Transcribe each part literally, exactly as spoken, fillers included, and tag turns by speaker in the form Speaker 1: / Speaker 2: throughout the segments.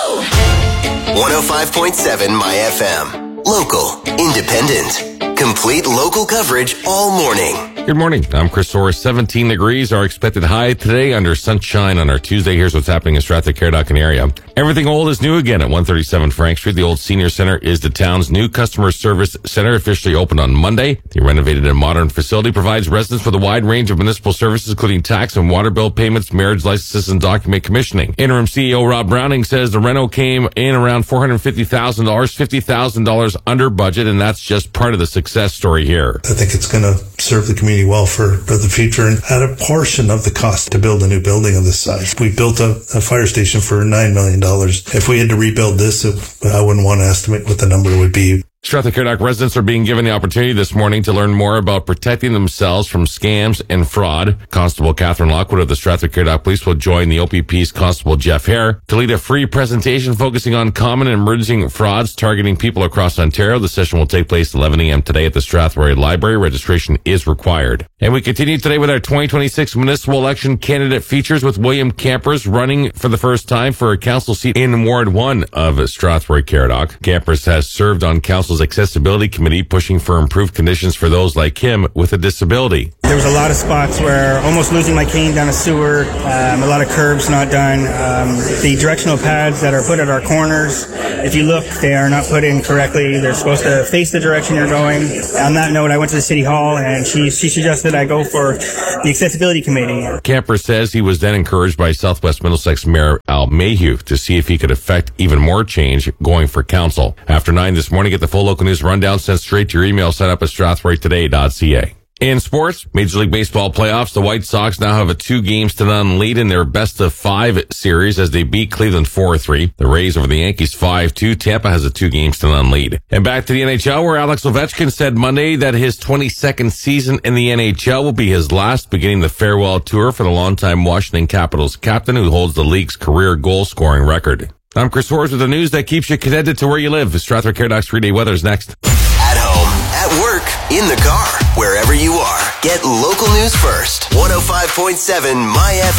Speaker 1: one oh five point seven My F M. Local, independent, complete local coverage all morning.
Speaker 2: Good morning. I'm Chris Orr. seventeen degrees, our expected high today under sunshine on our Tuesday. Here's what's happening in Strathroy, Caradoc and area. Everything old is new again at one thirty-seven Frank Street. The old senior center is the town's new customer service center, officially opened on Monday. The renovated and modern facility provides residents with a wide range of municipal services, including tax and water bill payments, marriage licenses, and document commissioning. Interim C E O Rob Browning says the reno came in around four hundred fifty thousand dollars, fifty thousand dollars under budget, and that's just part of the success story here.
Speaker 3: I think it's going to serve the community well for, for the future and at a portion of the cost to build a new building of this size. We built a, a fire station for nine million dollars. If we had to rebuild this, it, I wouldn't want to estimate what the number would be.
Speaker 2: Strathroy Caradoc residents are being given the opportunity this morning to learn more about protecting themselves from scams and fraud. Constable Catherine Lockwood of the Strathroy Caradoc Police will join the O P P's Constable Jeff Hare to lead a free presentation focusing on common and emerging frauds targeting people across Ontario. The session will take place at eleven a.m. today at the Strathroy Library. Registration is required. And we continue today with our twenty twenty-six municipal election candidate features with William Campers running for the first time for a council seat in Ward one of Strathroy Caradoc. Campers has served on council's accessibility committee, pushing for improved conditions for those like him with a disability.
Speaker 4: There was a lot of spots where almost losing my cane down a sewer, um, a lot of curbs not done. Um, the directional pads that are put at our corners, if you look, they are not put in correctly. They're supposed to face the direction you're going. On that note, I went to the city hall and she, she suggested I go for the accessibility committee.
Speaker 2: Camper says he was then encouraged by Southwest Middlesex Mayor Al Mayhew to see if he could effect even more change going for council. After nine this morning, get the full local news rundown sent straight to your email. Set up at strathroy today dot c a. In sports, Major League Baseball playoffs, the White Sox now have a two games to none lead in their best of five series as they beat Cleveland four three. The Rays over the Yankees five two. Tampa has a two games to none lead. And back to the N H L, where Alex Ovechkin said Monday that his twenty-second season in the N H L will be his last, beginning the farewell tour for the longtime Washington Capitals captain who holds the league's career goal scoring record. I'm Chris Horrs with the news that keeps you connected to where you live. Strathroy Caradoc's three-day weather is next.
Speaker 1: At home, at work, in the car, wherever you are. Get local news first. one oh five point seven My F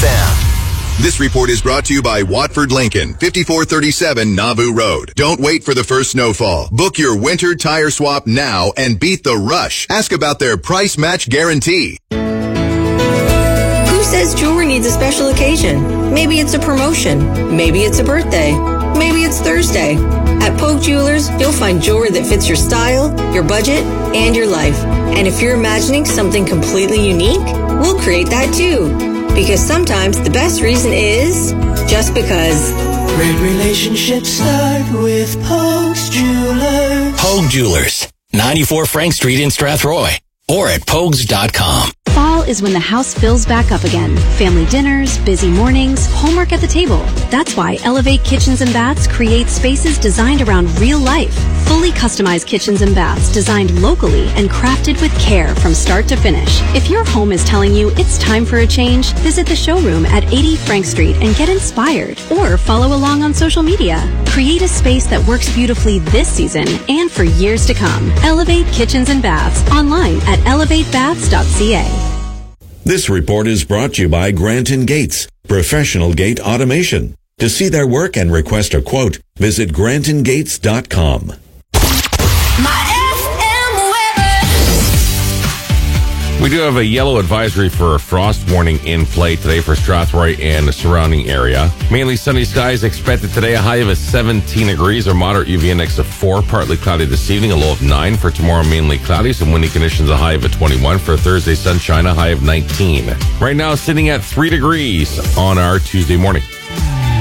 Speaker 1: M.
Speaker 5: This report is brought to you by Watford Lincoln, fifty-four thirty-seven Nauvoo Road. Don't wait for the first snowfall. Book your winter tire swap now and beat the rush. Ask about their price match guarantee.
Speaker 6: Who says jewelry needs a special occasion? Maybe it's a promotion. Maybe it's a birthday. Maybe it's Thursday. At Pogue Jewelers, you'll find jewelry that fits your style, your budget, and your life. And if you're imagining something completely unique, we'll create that too. Because sometimes the best reason is just because.
Speaker 7: Great relationships start with Pogue's Jewelers.
Speaker 8: Pogue Jewelers, ninety-four Frank Street in Strathroy, or at pogues dot com.
Speaker 9: Fall is when the house fills back up again. Family dinners, busy mornings, homework at the table. That's why Elevate Kitchens and Baths creates spaces designed around real life. Fully customized kitchens and baths designed locally and crafted with care from start to finish. If your home is telling you it's time for a change, visit the showroom at eighty Frank Street and get inspired. Or follow along on social media. Create a space that works beautifully this season and for years to come. Elevate Kitchens and Baths online at elevate baths dot c a.
Speaker 10: This report is brought to you by Granton Gates, professional gate automation. To see their work and request a quote, visit granton gates dot com.
Speaker 2: We do have a yellow advisory for a frost warning in play today for Strathroy and the surrounding area. Mainly sunny skies expected today, a high of a seventeen degrees, a moderate U V index of four, partly cloudy this evening, a low of nine. For tomorrow, mainly cloudy, some windy conditions, a high of a twenty-one. For Thursday, sunshine, a high of nineteen. Right now, sitting at three degrees on our Tuesday morning.